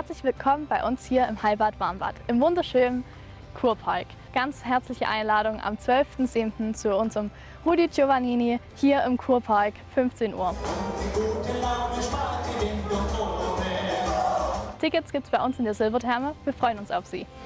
Herzlich willkommen bei uns hier im Heilbad Warmbad, im wunderschönen Kurpark. Ganz herzliche Einladung am 12.07. zu unserem Rudi Giovannini hier im Kurpark, 15 Uhr. Tickets gibt es bei uns in der Silbertherme. Wir freuen uns auf Sie.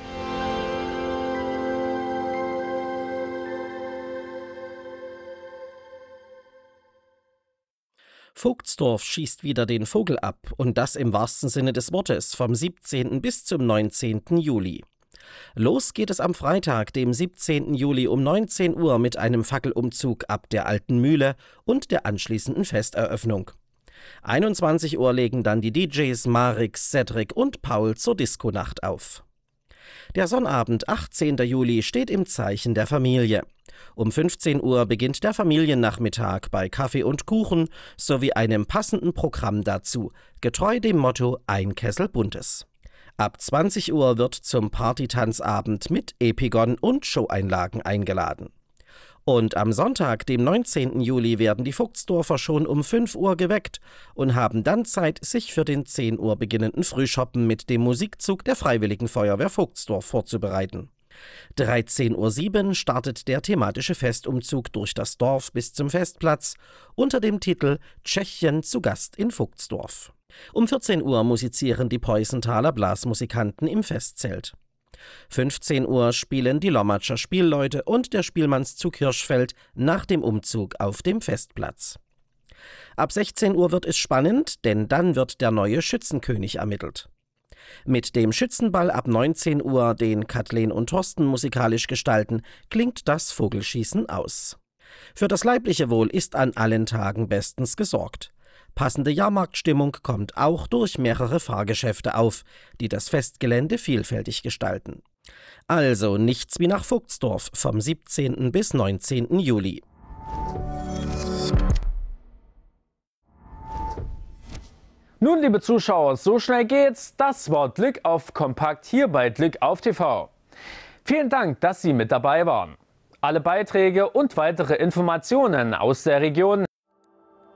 Vogtsdorf schießt wieder den Vogel ab, und das im wahrsten Sinne des Wortes, vom 17. bis zum 19. Juli. Los geht es am Freitag, dem 17. Juli um 19 Uhr mit einem Fackelumzug ab der Alten Mühle und der anschließenden Festeröffnung. 21 Uhr legen dann die DJs Marix, Cedric und Paul zur Diskonacht auf. Der Sonnabend, 18. Juli, steht im Zeichen der Familie. Um 15 Uhr beginnt der Familiennachmittag bei Kaffee und Kuchen sowie einem passenden Programm dazu, getreu dem Motto Ein Kessel Buntes. Ab 20 Uhr wird zum Partytanzabend mit Epigon und Showeinlagen eingeladen. Und am Sonntag, dem 19. Juli, werden die Vogtsdorfer schon um 5 Uhr geweckt und haben dann Zeit, sich für den 10 Uhr beginnenden Frühschoppen mit dem Musikzug der Freiwilligen Feuerwehr Vogtsdorf vorzubereiten. 13:07 Uhr startet der thematische Festumzug durch das Dorf bis zum Festplatz unter dem Titel Tschechien zu Gast in Vogtsdorf. Um 14 Uhr musizieren die Preußenthaler Blasmusikanten im Festzelt. 15 Uhr spielen die Lommatscher Spielleute und der Spielmannszug Hirschfeld nach dem Umzug auf dem Festplatz. Ab 16 Uhr wird es spannend, denn dann wird der neue Schützenkönig ermittelt. Mit dem Schützenball ab 19 Uhr, den Kathleen und Thorsten musikalisch gestalten, klingt das Vogelschießen aus. Für das leibliche Wohl ist an allen Tagen bestens gesorgt. Passende Jahrmarktstimmung kommt auch durch mehrere Fahrgeschäfte auf, die das Festgelände vielfältig gestalten. Also nichts wie nach Vogtsdorf vom 17. bis 19. Juli. Nun, liebe Zuschauer, so schnell geht's. Das war Glück auf Kompakt hier bei Glück auf TV. Vielen Dank, dass Sie mit dabei waren. Alle Beiträge und weitere Informationen aus der Region